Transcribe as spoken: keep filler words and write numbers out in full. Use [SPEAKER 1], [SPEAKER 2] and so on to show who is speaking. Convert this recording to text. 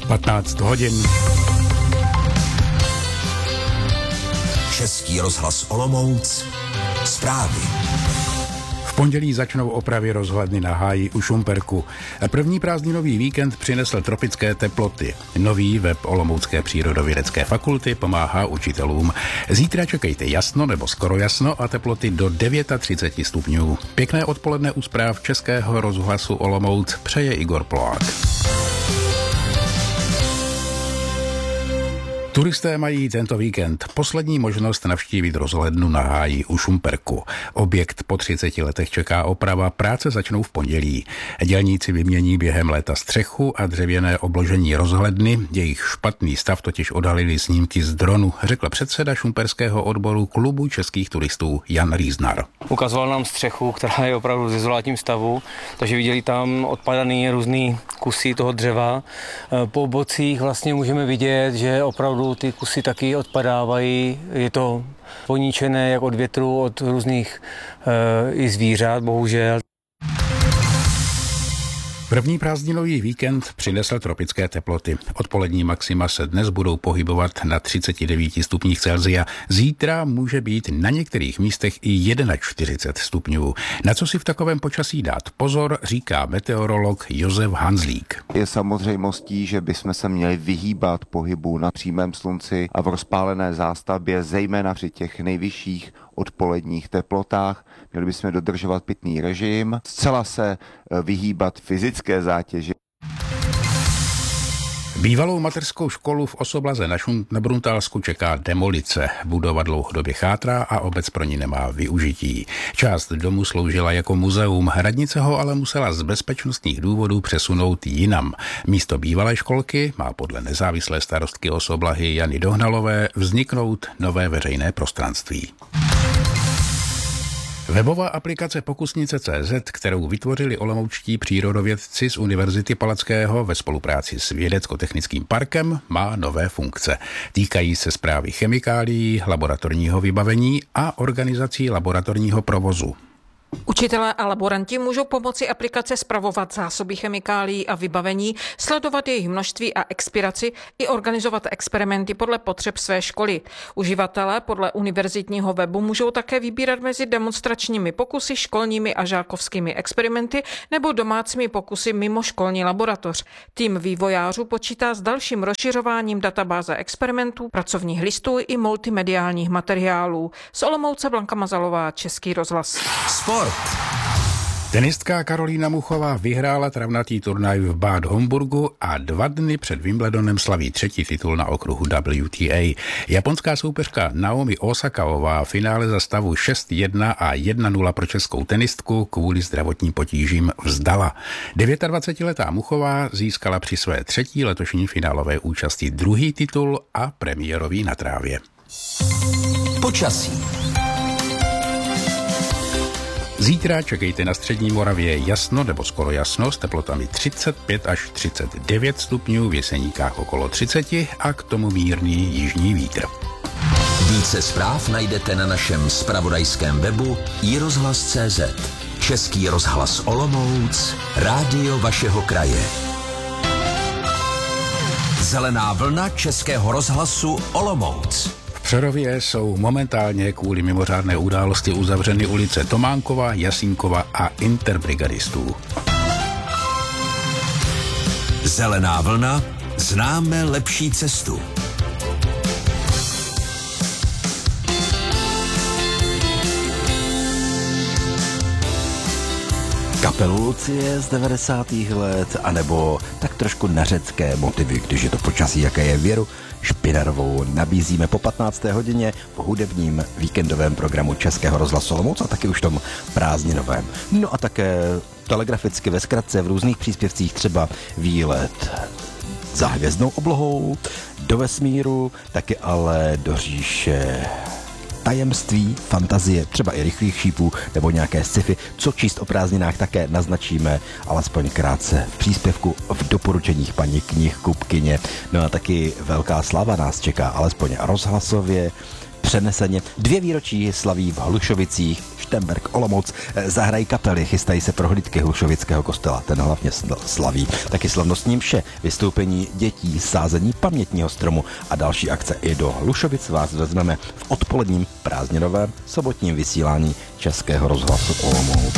[SPEAKER 1] patnáct hodin.
[SPEAKER 2] Český rozhlas Olomouc. Zprávy.
[SPEAKER 1] V pondělí začnou opravy rozhledny na háji u Šumperku. První prázdninový víkend přinesl tropické teploty. Nový web Olomoucké přírodovědecké fakulty pomáhá učitelům. Zítra čekejte jasno nebo skoro jasno a teploty do třicet devět stupňů. Pěkné odpoledne u zpráv Českého rozhlasu Olomouc přeje Igor Plák. Turisté mají tento víkend poslední možnost navštívit rozhlednu na háji u Šumperku. Objekt po třiceti letech čeká oprava, práce začnou v pondělí. Dělníci vymění během léta střechu a dřevěné obložení rozhledny, jejich špatný stav totiž odhalili snímky z dronu, řekl předseda šumperského odboru klubu českých turistů Jan Rýznar.
[SPEAKER 3] Ukazoval nám střechu, která je opravdu v dezolátním stavu, takže viděli tam odpadaný různý kusy toho dřeva. Po bocích vlastně můžeme vidět, že opravdu ty kusy taky odpadávají, je to poníčené jak od větru, od různých e, i zvířat, bohužel.
[SPEAKER 1] První prázdninový víkend přinesl tropické teploty. Odpolední maxima se dnes budou pohybovat na třiceti devíti stupních Celsia. Zítra může být na některých místech i čtyřicet jedna stupňů. Na co si v takovém počasí dát pozor, říká meteorolog Josef Hanzlík.
[SPEAKER 4] Je samozřejmostí, že bychom se měli vyhýbat pohybu na přímém slunci a v rozpálené zástavbě, zejména při těch nejvyšších odpoledních teplotách. Měli bychom dodržovat pitný režim, zcela se vyhýbat fyzické zátěži.
[SPEAKER 1] Bývalou mateřskou školu v Osoblaze na, Šum, na Bruntálsku čeká demolice. Budova dlouhodobě chátrá a obec pro ní nemá využití. Část domu sloužila jako muzeum, radnice ho ale musela z bezpečnostních důvodů přesunout jinam. Místo bývalé školky má podle nezávislé starostky Osoblahy Jany Dohnalové vzniknout nové veřejné prostranství. Webová aplikace Pokusnice tečka cé zet, kterou vytvořili olomoučtí přírodovědci z Univerzity Palackého ve spolupráci s Vědecko-technickým parkem, má nové funkce. Týkají se správy chemikálií, laboratorního vybavení a organizací laboratorního provozu.
[SPEAKER 5] Učitelé a laboranti můžou pomocí aplikace spravovat zásoby chemikálií a vybavení, sledovat jejich množství a expiraci i organizovat experimenty podle potřeb své školy. Uživatelé podle univerzitního webu můžou také vybírat mezi demonstračními pokusy, školními a žákovskými experimenty nebo domácími pokusy mimo školní laboratoř. Tým vývojářů počítá s dalším rozšiřováním databáze experimentů, pracovních listů i multimediálních materiálů. Z Olomouce Blanka Mazalová, Český rozhlas.
[SPEAKER 2] Sport.
[SPEAKER 1] Tenistka Karolína Muchová vyhrála travnatý turnaj v Bad Homburgu a dva dny před Wimbledonem slaví třetí titul na okruhu W T A. Japonská soupeřka Naomi Osakaová finále za stavu šest jedna a jedna nula pro českou tenistku kvůli zdravotním potížím vzdala. dvacetidevítiletá Muchová získala při své třetí letošní finálové účasti druhý titul a premiérový na trávě.
[SPEAKER 2] Počasí.
[SPEAKER 1] Zítra čekejte na střední Moravě jasno nebo skoro jasno s teplotami třicet pět až třicet devět stupňů, v Jeseníkách okolo třicet a k tomu mírný jižní vítr.
[SPEAKER 2] Více zpráv najdete na našem zpravodajském webu i rozhlas tečka cé zet. Český rozhlas Olomouc, rádio vašeho kraje. Zelená vlna Českého rozhlasu Olomouc.
[SPEAKER 1] V Přerově jsou momentálně kvůli mimořádné události uzavřeny ulice Tománkova, Jasínkova a interbrigadistů.
[SPEAKER 2] Zelená vlna, známe lepší cestu.
[SPEAKER 6] Kapelu Lucie z devadesátých let, anebo tak trošku na řecké motivy, když je to počasí, jaké je, Věru Špinarovou nabízíme po patnácté hodině v hudebním víkendovém programu Českého rozhlasu Olomouc a taky už tom prázdninovém. No a také telegraficky ve zkratce v různých příspěvcích, třeba výlet za hvězdnou oblohou, do vesmíru, taky ale do říše tajemství, fantazie, třeba i rychlých šípů nebo nějaké sci-fi. Co číst o prázdninách, také naznačíme alespoň krátce v příspěvku v doporučeních paní knihkupkyně. No a taky velká slava nás čeká, alespoň rozhlasově. přeneseně. Dvě výročí slaví v Hlušovicích, Šternberk, Olomouc, zahrají kapely, chystají se prohlídky Hlušovického kostela, ten hlavně slaví. Taky slavnostní mše, vystoupení dětí, sázení pamětního stromu a další akce. I do Hlušovic vás vezmeme v odpoledním prázdninovém sobotním vysílání Českého rozhlasu Olomouc.